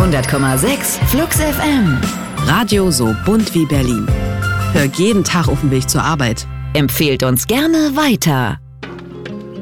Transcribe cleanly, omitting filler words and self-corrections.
100,6 Flux FM. Radio so bunt wie Berlin. Hör jeden Tag auf dem Weg zur Arbeit. Empfehlt uns gerne weiter.